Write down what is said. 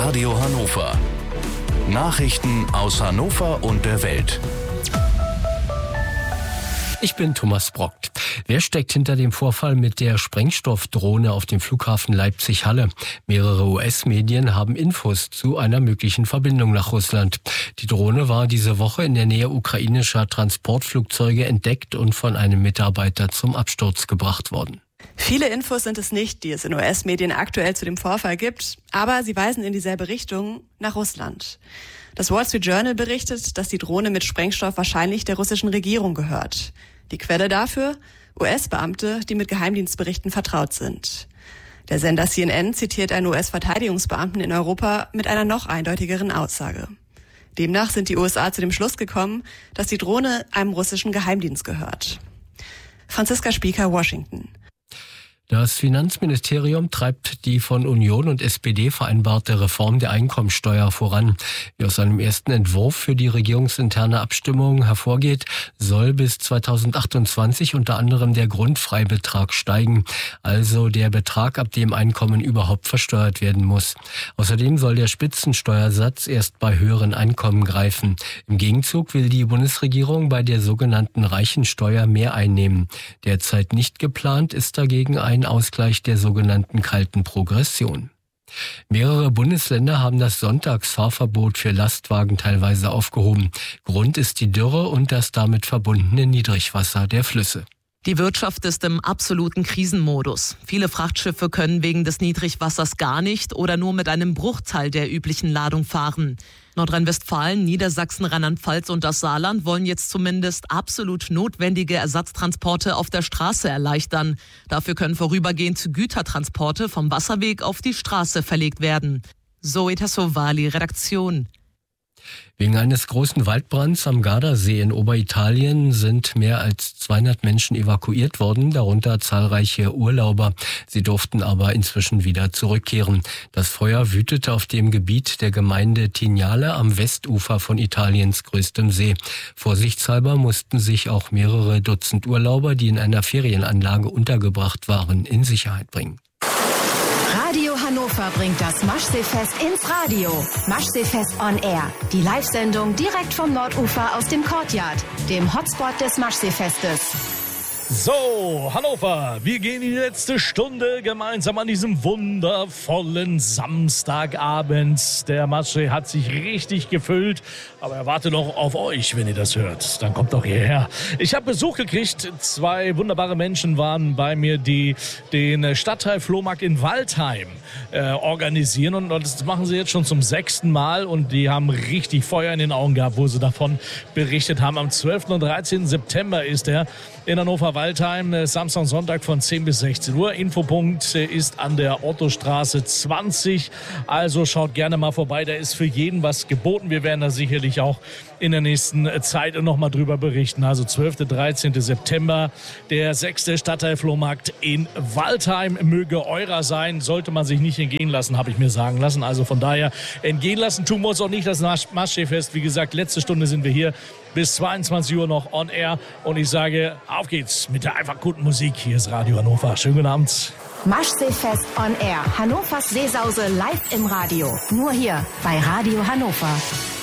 Radio Hannover. Nachrichten aus Hannover und der Welt. Ich bin Thomas Brockt. Wer steckt hinter dem Vorfall mit der Sprengstoffdrohne auf dem Flughafen Leipzig-Halle? Mehrere US-Medien haben Infos zu einer möglichen Verbindung nach Russland. Die Drohne war diese Woche in der Nähe ukrainischer Transportflugzeuge entdeckt und von einem Mitarbeiter zum Absturz gebracht worden. Viele Infos sind es nicht, die es in US-Medien aktuell zu dem Vorfall gibt, aber sie weisen in dieselbe Richtung, nach Russland. Das Wall Street Journal berichtet, dass die Drohne mit Sprengstoff wahrscheinlich der russischen Regierung gehört. Die Quelle dafür? US-Beamte, die mit Geheimdienstberichten vertraut sind. Der Sender CNN zitiert einen US-Verteidigungsbeamten in Europa mit einer noch eindeutigeren Aussage. Demnach sind die USA zu dem Schluss gekommen, dass die Drohne einem russischen Geheimdienst gehört. Franziska Spieker, Washington. Das Finanzministerium treibt die von Union und SPD vereinbarte Reform der Einkommensteuer voran. Wie aus einem ersten Entwurf für die regierungsinterne Abstimmung hervorgeht, soll bis 2028 unter anderem der Grundfreibetrag steigen, also der Betrag, ab dem Einkommen überhaupt versteuert werden muss. Außerdem soll der Spitzensteuersatz erst bei höheren Einkommen greifen. Im Gegenzug will die Bundesregierung bei der sogenannten Reichensteuer mehr einnehmen. Derzeit nicht geplant ist dagegen ein Ausgleich der sogenannten kalten Progression. Mehrere Bundesländer haben das Sonntagsfahrverbot für Lastwagen teilweise aufgehoben. Grund ist die Dürre und das damit verbundene Niedrigwasser der Flüsse. Die Wirtschaft ist im absoluten Krisenmodus. Viele Frachtschiffe können wegen des Niedrigwassers gar nicht oder nur mit einem Bruchteil der üblichen Ladung fahren. Nordrhein-Westfalen, Niedersachsen, Rheinland-Pfalz und das Saarland wollen jetzt zumindest absolut notwendige Ersatztransporte auf der Straße erleichtern. Dafür können vorübergehend Gütertransporte vom Wasserweg auf die Straße verlegt werden. Zoe Tassovali, Redaktion. Wegen eines großen Waldbrands am Gardasee in Oberitalien sind mehr als 200 Menschen evakuiert worden, darunter zahlreiche Urlauber. Sie durften aber inzwischen wieder zurückkehren. Das Feuer wütete auf dem Gebiet der Gemeinde Tignale am Westufer von Italiens größtem See. Vorsichtshalber mussten sich auch mehrere Dutzend Urlauber, die in einer Ferienanlage untergebracht waren, in Sicherheit bringen. Radio Hannover bringt das Maschseefest ins Radio. Maschseefest on Air. Die Live-Sendung direkt vom Nordufer aus dem Courtyard, dem Hotspot des Maschseefestes. So, Hannover, wir gehen in die letzte Stunde gemeinsam an diesem wundervollen Samstagabend. Der Maschsee hat sich richtig gefüllt, aber er wartet noch auf euch, wenn ihr das hört. Dann kommt doch hierher. Ich habe Besuch gekriegt. 2 wunderbare Menschen waren bei mir, die den Stadtteil Flohmarkt in Waldheim organisieren. Und das machen sie jetzt schon zum 6. Mal. Und die haben richtig Feuer in den Augen gehabt, wo sie davon berichtet haben. Am 12. und 13. September ist er in Hannover-Waldheim, Samstag und Sonntag von 10 bis 16 Uhr. Infopunkt ist an der Ottostraße 20. Also schaut gerne mal vorbei, da ist für jeden was geboten. Wir werden da sicherlich auch in der nächsten Zeit nochmal drüber berichten. Also 12. 13. September, der 6. Stadtteilflohmarkt in Waldheim. Möge eurer sein, sollte man sich nicht entgehen lassen, habe ich mir sagen lassen. Also von daher entgehen lassen tun wir uns auch nicht das Maschseefest. Wie gesagt, letzte Stunde sind wir hier. Bis 22 Uhr noch on air. Und ich sage, auf geht's mit der einfach guten Musik. Hier ist Radio Hannover. Schönen guten Abend. Maschseefest on Air. Hannovers Seesause live im Radio. Nur hier bei Radio Hannover.